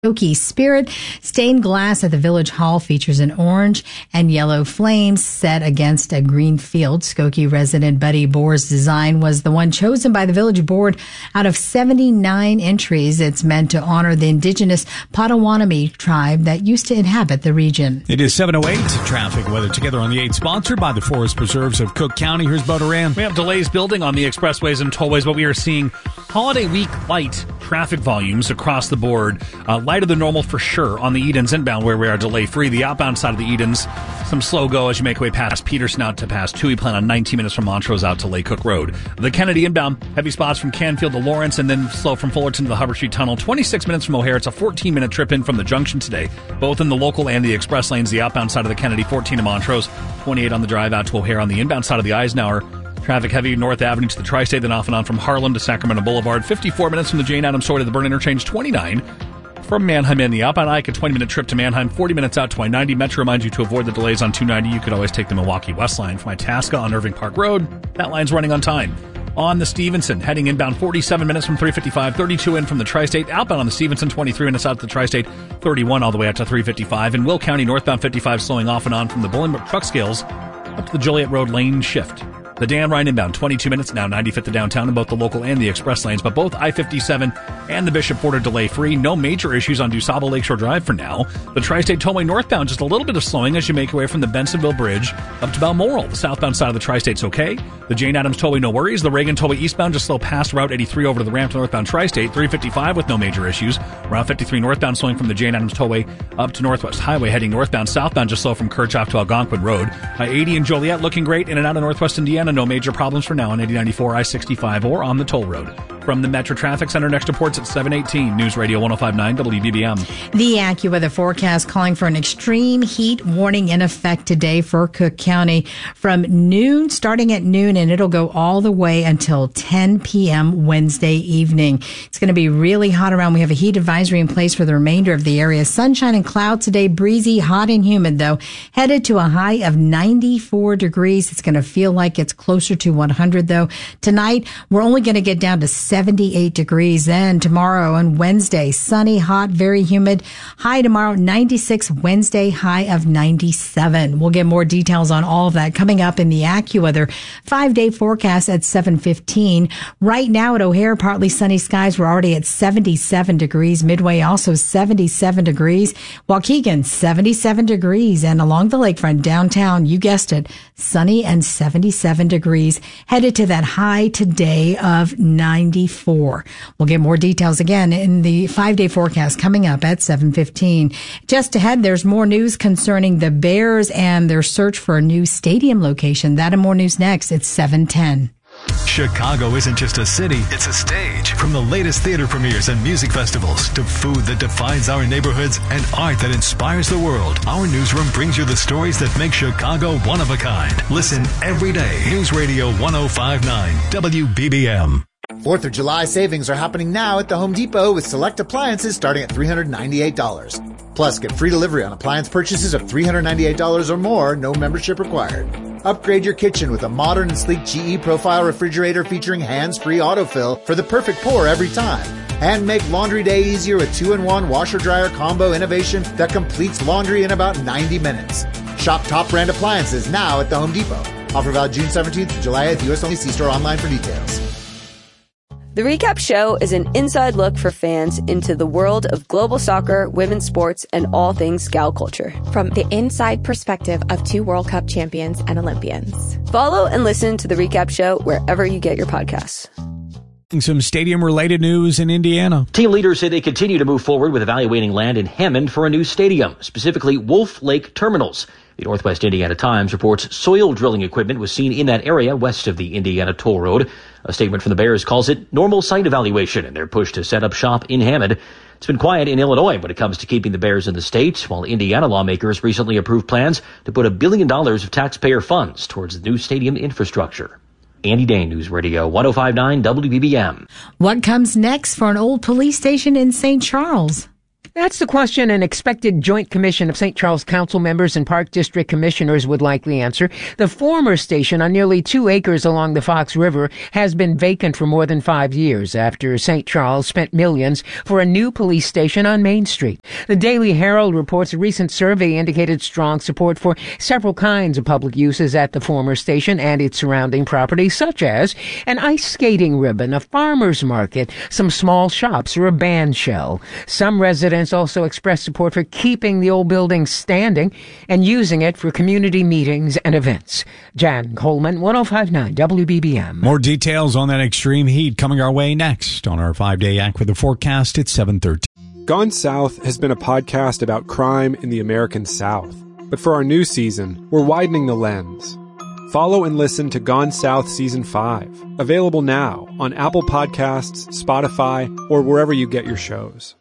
Skokie Spirit. Stained glass at the Village Hall features an orange and yellow flames set against a green field. Skokie resident Buddy Boer's design was the one chosen by the Village Board out of 79 entries. It's meant to honor the indigenous Potawatomi tribe that used to inhabit the region. It is 7:08. Traffic weather together on the 8, sponsored by the Forest Preserves of Cook County. Here's Bo Duran. We have delays building on the expressways and tollways, but we are seeing holiday week light traffic volumes across the board. Lighter than normal for sure on the Edens inbound, where we are delay free. The outbound side of the Edens, some slow go as you make your way past Peterson out to past Tui. Plan on 19 minutes from Montrose out to Lake Cook Road. The Kennedy inbound, heavy spots from Canfield to Lawrence, and then slow from Fullerton to the Hubbard Street Tunnel. 26 minutes from O'Hare. It's a 14-minute trip in from the junction today, both in the local and the express lanes. The outbound side of the Kennedy, 14 to Montrose, 28 on the drive out to O'Hare. On the inbound side of the Eisenhower, traffic heavy North Avenue to the Tri-State, then off and on from Harlem to Sacramento Boulevard. 54 minutes from the Jane Addams Toy to the Burn Interchange. 29 from Manheim in. The outbound Ike, a 20-minute trip to Manheim. 40 minutes out to I-90. Metro reminds you to avoid the delays on 290. You could always take the Milwaukee West line from Itasca on Irving Park Road. That line's running on time. On the Stevenson, heading inbound 47 minutes from 355, 32 in from the Tri-State. Outbound on the Stevenson, 23 minutes out to the Tri-State, 31 all the way out to 355. In Will County, northbound 55 slowing off and on from the Bolingbrook truck scales up to the Joliet Road lane shift. The Dan Ryan inbound, 22 minutes, now 95th to downtown in both the local and the express lanes, but both I-57 and the Bishop Porter delay free. No major issues on DuSable Lakeshore Drive for now. The Tri-State Tollway northbound, just a little bit of slowing as you make your way from the Bensonville Bridge up to Balmoral. The southbound side of the Tri-State's okay. The Jane Addams Tollway, no worries. The Reagan Tollway eastbound, just slow past Route 83 over to the ramp to northbound Tri-State. 355 with no major issues. Route 53 northbound slowing from the Jane Addams Tollway up to Northwest Highway, heading northbound. Southbound, just slow from Kirchhoff to Algonquin Road. I-80 in Joliet looking great in and out of Northwest Indiana. No major problems for now on 8094, I-65, or on the toll road. From the Metro Traffic Center, next reports at 7:18. News Radio 105.9 WBBM. The AccuWeather forecast calling for an extreme heat warning in effect today for Cook County from noon, starting at noon, and it'll go all the way until 10 p.m. Wednesday evening. It's going to be really hot around. We have a heat advisory in place for the remainder of the area. Sunshine and clouds today, breezy, hot and humid though. Headed to a high of 94 degrees. It's going to feel like it's closer to 100 though. Tonight, we're only going to get down to 78 degrees. Then tomorrow and Wednesday, sunny, hot, very humid. High tomorrow, 96. Wednesday, high of 97. We'll get more details on all of that coming up in the AccuWeather 5-day forecast at 7:15. Right now at O'Hare, partly sunny skies. We're already at 77 degrees. Midway also 77 degrees. Waukegan, 77 degrees. And along the lakefront downtown, you guessed it, sunny and 77 degrees. Headed to that high today of 94. We'll get more details again in the 5-day forecast coming up at 7:15. Just ahead, there's more news concerning the Bears and their search for a new stadium location. That and more news next. It's 7:10. Chicago isn't just a city, it's a stage. From the latest theater premieres and music festivals to food that defines our neighborhoods and art that inspires the world, our newsroom brings you the stories that make Chicago one of a kind. Listen every day. News Radio 105.9 WBBM. 4th of July savings are happening now at the Home Depot with select appliances starting at $398. Plus, get free delivery on appliance purchases of $398 or more, no membership required. Upgrade your kitchen with a modern and sleek GE Profile refrigerator featuring hands-free autofill for the perfect pour every time. And make laundry day easier with 2-in-1 washer-dryer combo innovation that completes laundry in about 90 minutes. Shop top brand appliances now at the Home Depot. Offer valid June 17th to July 8th. U.S. only. See store online for details. The Recap Show is an inside look for fans into the world of global soccer, women's sports, and all things gal culture. From the inside perspective of 2 World Cup champions and Olympians. Follow and listen to The Recap Show wherever you get your podcasts. Some stadium-related news in Indiana. Team leaders say they continue to move forward with evaluating land in Hammond for a new stadium, specifically Wolf Lake Terminals. The Northwest Indiana Times reports soil drilling equipment was seen in that area west of the Indiana Toll Road. A statement from the Bears calls it normal site evaluation in their push to set up shop in Hammond. It's been quiet in Illinois when it comes to keeping the Bears in the state, while Indiana lawmakers recently approved plans to put $1 billion of taxpayer funds towards the new stadium infrastructure. Andy Dane, News Radio 105.9 WBBM. What comes next for an old police station in St. Charles? That's the question an expected Joint Commission of St. Charles Council members and Park District Commissioners would likely answer. The former station on nearly 2 acres along the Fox River has been vacant for more than 5 years after St. Charles spent millions for a new police station on Main Street. The Daily Herald reports a recent survey indicated strong support for several kinds of public uses at the former station and its surrounding property, such as an ice skating ribbon, a farmer's market, some small shops, or a band shell. Some residents also expressed support for keeping the old building standing and using it for community meetings and events. Jan Coleman, 105.9 WBBM. More details on that extreme heat coming our way next on our 5-day AccuWeather forecast at 7:13. Gone South has been a podcast about crime in the American South. But for our new season, we're widening the lens. Follow and listen to Gone South Season 5, available now on Apple Podcasts, Spotify, or wherever you get your shows.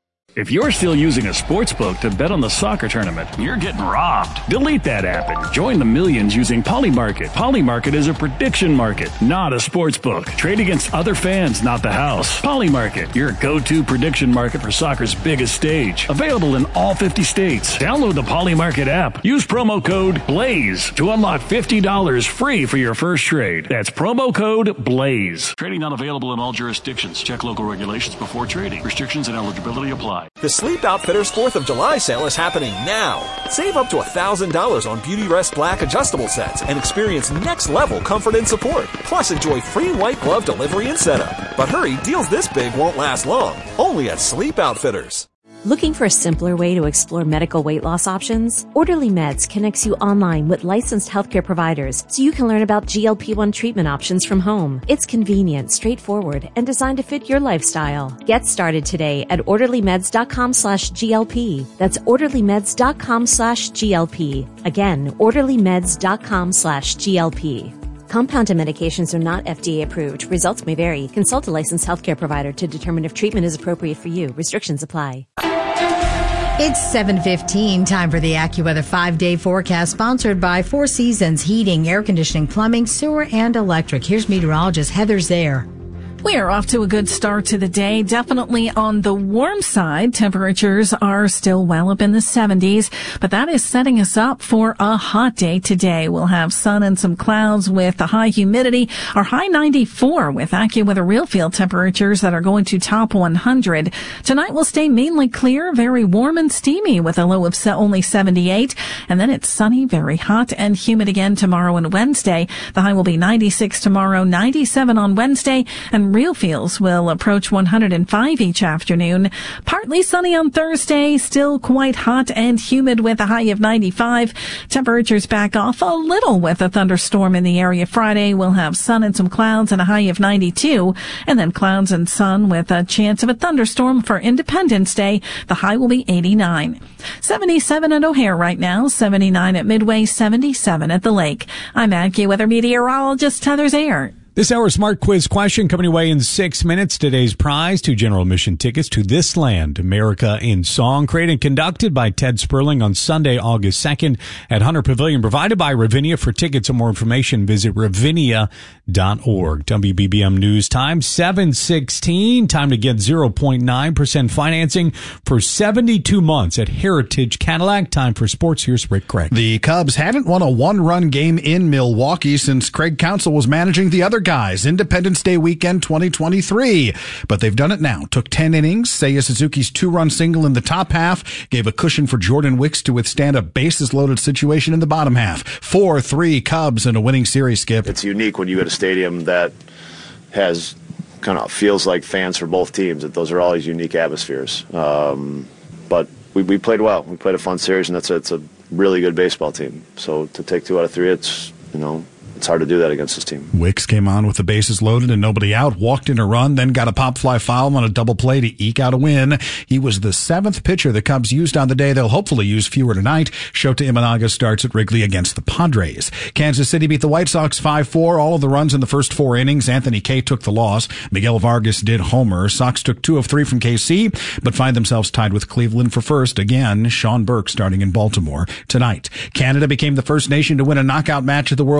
If you're still using a sportsbook to bet on the soccer tournament, you're getting robbed. Delete that app and join the millions using Polymarket. Polymarket is a prediction market, not a sportsbook. Trade against other fans, not the house. Polymarket, your go-to prediction market for soccer's biggest stage. Available in all 50 states. Download the Polymarket app. Use promo code BLAZE to unlock $50 free for your first trade. That's promo code BLAZE. Trading not available in all jurisdictions. Check local regulations before trading. Restrictions and eligibility apply. The Sleep Outfitters 4th of July sale is happening now. Save up to $1,000 on Beautyrest Black adjustable sets and experience next-level comfort and support. Plus, enjoy free white glove delivery and setup. But hurry, deals this big won't last long. Only at Sleep Outfitters. Looking for a simpler way to explore medical weight loss options? Orderly Meds connects you online with licensed healthcare providers so you can learn about GLP-1 treatment options from home. It's convenient, straightforward, and designed to fit your lifestyle. Get started today at orderlymeds.com/GLP. That's orderlymeds.com/GLP. Again, orderlymeds.com/GLP. Compounded medications are not FDA approved. Results may vary. Consult a licensed healthcare provider to determine if treatment is appropriate for you. Restrictions apply. It's 7:15, time for the AccuWeather 5-day forecast, sponsored by Four Seasons Heating, Air Conditioning, Plumbing, Sewer, and Electric. Here's meteorologist Heather Zaire. We are off to a good start to the day. Definitely on the warm side. Temperatures are still well up in the 70s, but that is setting us up for a hot day today. We'll have sun and some clouds with a high humidity. Our high 94 with AccuWeather real field temperatures that are going to top 100. Tonight will stay mainly clear, very warm and steamy with a low of only 78. And then it's sunny, very hot and humid again tomorrow and Wednesday. The high will be 96 tomorrow, 97 on Wednesday, and real fields will approach 105 each afternoon. Partly sunny on Thursday, still quite hot and humid with a high of 95. Temperatures back off a little with a thunderstorm in the area. Friday we'll have sun and some clouds and a high of 92. And then clouds and sun with a chance of a thunderstorm for Independence Day. The high will be 89. 77 at O'Hare right now, 79 at Midway, 77 at the Lake. I'm AccuWeather meteorologist Heather Zaire. This hour's Smart Quiz question coming away in 6 minutes. Today's prize, 2 general admission tickets to This Land, America in Song, created and conducted by Ted Sperling on Sunday, August 2nd at Hunter Pavilion, provided by Ravinia. For tickets and more information, visit ravinia.org. WBBM News Time, 7:16. Time to get 0.9% financing for 72 months at Heritage Cadillac. Time for sports. Here's Rick Craig. The Cubs hadn't won a one-run game in Milwaukee since Craig Counsell was managing the other guys, Independence Day weekend 2023. But they've done it now. Took 10 innings. Seiya Suzuki's 2-run single in the top half gave a cushion for Jordan Wicks to withstand a bases-loaded situation in the bottom half. 4-3 Cubs in a winning series, Skip. It's unique when you at a stadium that has kind of feels like fans for both teams. That those are always unique atmospheres. But we played well. We played a fun series, and it's a really good baseball team. So to take 2 out of 3, it's hard to do that against this team. Wicks came on with the bases loaded and nobody out, walked in a run, then got a pop fly foul on a double play to eke out a win. He was the 7th pitcher the Cubs used on the day. They'll hopefully use fewer tonight. Shota Imanaga starts at Wrigley against the Padres. Kansas City beat the White Sox 5-4. All of the runs in the first 4 innings. Anthony Kay took the loss. Miguel Vargas did homer. Sox took 2 of 3 from KC, but find themselves tied with Cleveland for first. Again, Sean Burke starting in Baltimore tonight. Canada became the first nation to win a knockout match at the World Cup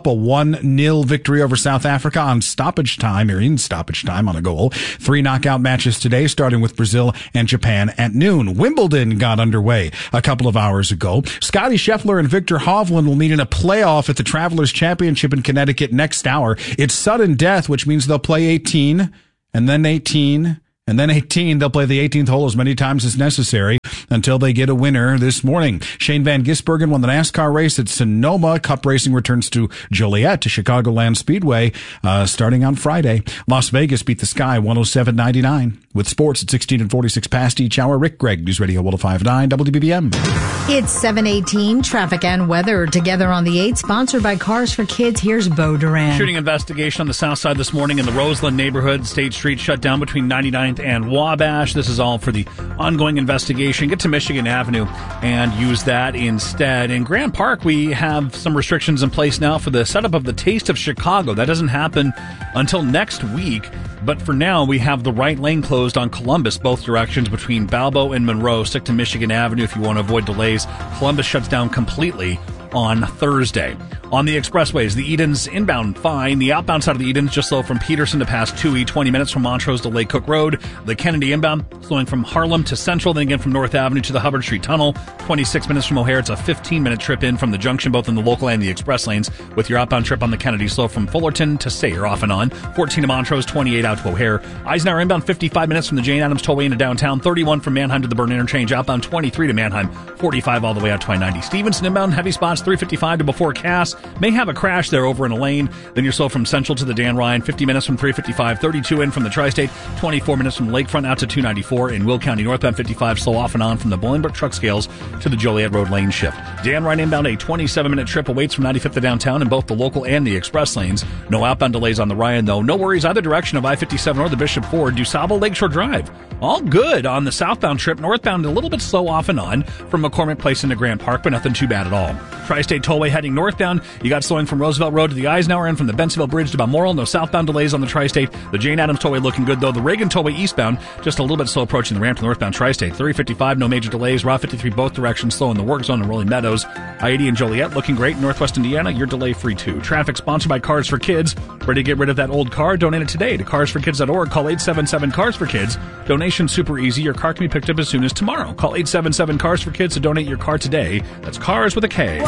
a 1-0 victory over South Africa on stoppage time, or in stoppage time on a goal. 3 knockout matches today, starting with Brazil and Japan at noon. Wimbledon got underway a couple of hours ago. Scotty Scheffler and Victor Hovland will meet in a playoff at the Travelers Championship in Connecticut next hour. It's sudden death, which means they'll play 18, and then 18, and then 18. They'll play the 18th hole as many times as necessary until they get a winner this morning. Shane Van Gisbergen won the NASCAR race at Sonoma. Cup racing returns to Joliet to Chicagoland Speedway starting on Friday. Las Vegas beat the Sky 107-99. With sports at 16 and 46 past each hour, Rick Gregg, News Radio 105.9 WBBM. It's 7:18. Traffic and weather together on the 8, sponsored by Cars for Kids. Here's Bo Duran. Shooting investigation on the south side this morning in the Roseland neighborhood. State Street shut down between 99th and Wabash. This is all for the ongoing investigation. Get to Michigan Avenue and use that instead. In Grant Park, we have some restrictions in place now for the setup of the Taste of Chicago. That doesn't happen until next week. But for now, we have the right lane closed on Columbus, both directions between Balbo and Monroe. Stick to Michigan Avenue if you want to avoid delays. Columbus shuts down completely on Thursday. On the expressways, the Edens inbound fine. The outbound side of the Edens just slow from Peterson to past Toohey, 20 minutes from Montrose to Lake Cook Road. The Kennedy inbound slowing from Harlem to Central, then again from North Avenue to the Hubbard Street Tunnel. 26 minutes from O'Hare. It's a 15-minute trip in from the junction, both in the local and the express lanes, with your outbound trip on the Kennedy slow from Fullerton to Sayre off and on. 14 to Montrose, 28 out to O'Hare. Eisenhower inbound 55 minutes from the Jane Addams Tollway into downtown. 31 from Manheim to the Burn Interchange. Outbound 23 to Manheim. 45 all the way out to I-90. Stevenson inbound heavy spots 355 to before Cass. May have a crash there over in a lane. Then you're slow from Central to the Dan Ryan. 50 minutes from 355. 32 in from the Tri-State. 24 minutes from Lakefront out to 294. In Will County northbound 55 slow off and on from the Bolingbrook truck scales to the Joliet Road lane shift. Dan Ryan inbound a 27-minute trip awaits from 95th to downtown in both the local and the express lanes. No outbound delays on the Ryan though. No worries either direction of I-57 or the Bishop Ford. DuSable Lakeshore Drive. All good on the southbound trip. Northbound a little bit slow off and on from McCormick Place into Grant Park, but nothing too bad at all. Tri-State Tollway heading northbound. You got slowing from Roosevelt Road to the Eisenhower and from the Bensonville Bridge to Balmoral. No southbound delays on the Tri-State. The Jane Addams Tollway looking good though. The Reagan Tollway eastbound just a little bit slow approaching the ramp to northbound Tri-State. 355, no major delays. Route 53 both directions slow in the work zone in Rolling Meadows. I-80 and Joliet looking great. Northwest Indiana, you're delay free too. Traffic sponsored by Cars for Kids. Ready to get rid of that old car? Donate it today to carsforkids.org. Call 877-CARS-FOR-KIDS. Donation super easy. Your car can be picked up as soon as tomorrow. Call 877-CARS-FOR-KIDS to donate your car today. That's Cars with a K.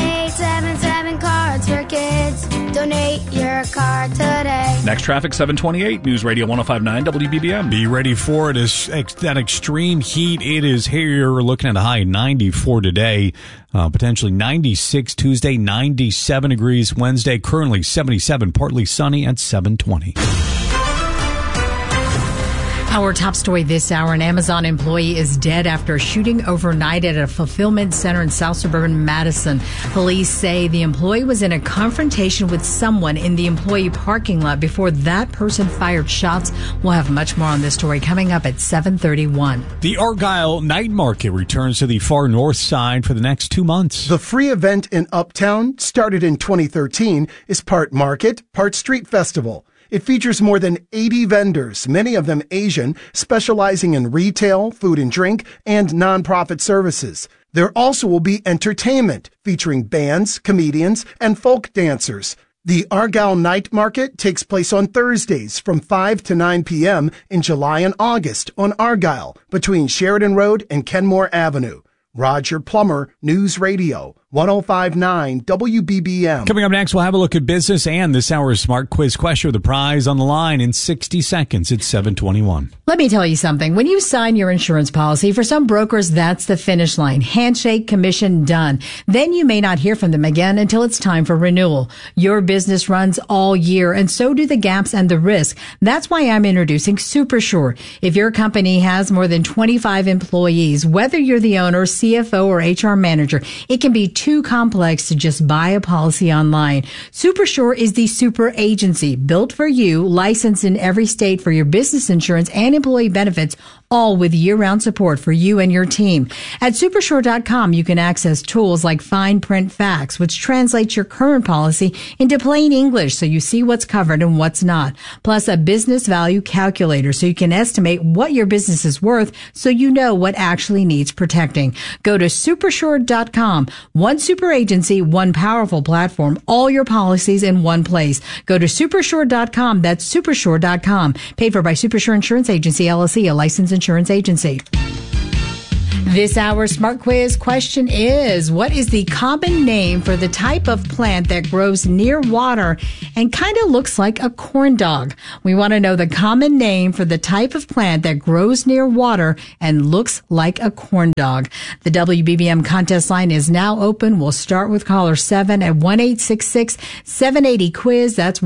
1-877-CARS-FOR-KIDS. Donate your car today. Next traffic, 728, News Radio 105.9 WBBM. Be ready for it. That extreme heat. It is here. We're looking at a high 94 today, potentially 96 Tuesday, 97 degrees Wednesday, currently 77, partly sunny at 720. Our top story this hour, an Amazon employee is dead after a shooting overnight at a fulfillment center in South Suburban Madison. Police say the employee was in a confrontation with someone in the employee parking lot before that person fired shots. We'll have much more on this story coming up at 7:31. The Argyle Night Market returns to the far north side for the next 2 months. The free event in Uptown, started in 2013, is part market, part street festival. It features more than 80 vendors, many of them Asian, specializing in retail, food and drink, and nonprofit services. There also will be entertainment, featuring bands, comedians, and folk dancers. The Argyle Night Market takes place on Thursdays from 5 to 9 p.m. in July and August on Argyle, between Sheridan Road and Kenmore Avenue. Roger Plummer, News Radio 105.9 WBBM. Coming up next, we'll have a look at business and this hour's Smart Quiz question with the prize on the line in 60 seconds. It's 7:21. Let me tell you something. When you sign your insurance policy, for some brokers, that's the finish line. Handshake, commission, done. Then you may not hear from them again until it's time for renewal. Your business runs all year, and so do the gaps and the risk. That's why I'm introducing SuperSure. If your company has more than 25 employees, whether you're the owner, CFO, or HR manager, it can be too complex to just buy a policy online. SuperSure is the super agency built for you, licensed in every state for your business insurance and employee benefits, all with year-round support for you and your team. At supersure.com, you can access tools like fine print facts, which translates your current policy into plain English so you see what's covered and what's not. Plus a business value calculator so you can estimate what your business is worth so you know what actually needs protecting. Go to Supersure.com. One super agency, one powerful platform, all your policies in one place. Go to Supersure.com. That's Supersure.com. Paid for by Supersure Insurance Agency, LLC, a licensed insurance agency. This hour's Smart Quiz question is, what is the common name for the type of plant that grows near water and kind of looks like a corn dog? We want to know the common name for the type of plant that grows near water and looks like a corn dog. The WBBM contest line is now open. We'll start with caller 7 at 1-866-780-QUIZ. That's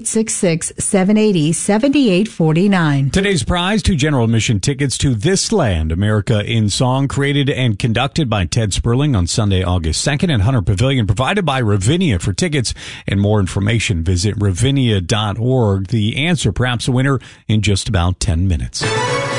1-866-780-7849. Today's prize, 2 general admission tickets to This Land, America in Song, created and conducted by Ted Sperling on Sunday, August 2nd at Hunter Pavilion, provided by Ravinia. For tickets and more information, visit ravinia.org. The answer, perhaps a winner, in just about 10 minutes.